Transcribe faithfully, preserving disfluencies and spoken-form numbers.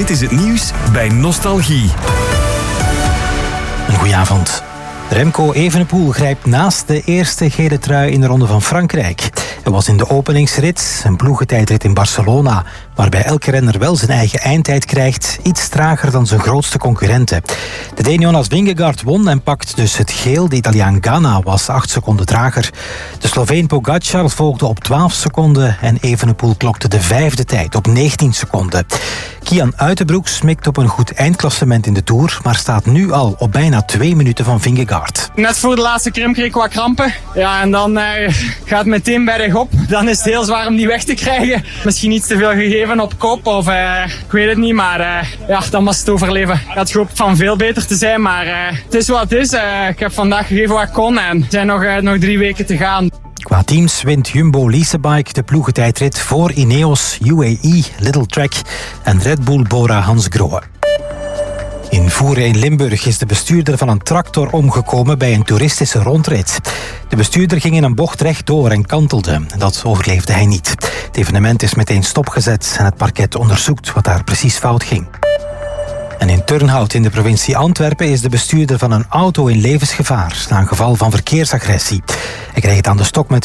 Dit is het nieuws bij Nostalgie. Een goeie avond. Remco Evenepoel grijpt naast de eerste gele trui in de Ronde van Frankrijk. Hij was in de openingsrit, een ploegentijdrit in Barcelona, waarbij elke renner wel zijn eigen eindtijd krijgt, iets trager dan zijn grootste concurrenten. De Deen Jonas Vingegaard won en pakt dus het geel. De Italiaan Ganna was acht seconden trager. De Sloveen Pogačar volgde op twaalf seconden en Evenepoel klokte de vijfde tijd op negentien seconden. Kian Uitenbroek smikt op een goed eindklassement in de Tour, maar staat nu al op bijna twee minuten van Vingegaard. Net voor de laatste klim kreeg ik wat krampen. Ja, en dan uh, gaat het meteen bij de op. Dan is het heel zwaar om die weg te krijgen. Misschien iets te veel gegeven op kop of uh, ik weet het niet, maar uh, ja, dan was het overleven. Ik had gehoopt van veel beter te zijn, maar uh, het is wat het is. Uh, ik heb vandaag gegeven wat ik kon en er zijn nog, uh, nog drie weken te gaan. Qua teams wint Jumbo Leasebike de ploegentijdrit voor Ineos, U A E, Little Trek en Red Bull Bora Hansgrohe. In Voeren in Limburg is de bestuurder van een tractor omgekomen bij een toeristische rondrit. De bestuurder ging in een bocht rechtdoor en kantelde. Dat overleefde hij niet. Het evenement is meteen stopgezet en het parket onderzoekt wat daar precies fout ging. En in Turnhout in de provincie Antwerpen is de bestuurder van een auto in levensgevaar na een geval van verkeersagressie. Hij kreeg het aan de stok met